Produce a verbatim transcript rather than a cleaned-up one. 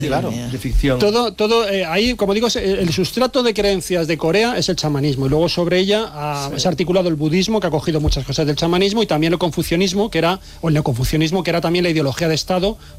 claro, de ficción. Todo, todo eh, ahí, como digo, el sustrato de creencias de Corea es el chamanismo, y luego sobre ella ha, sí. se ha articulado el budismo, que ha cogido muchas cosas del chamanismo, y también el confucianismo, que era, o el neoconfucianismo, que era también la ideología de Estado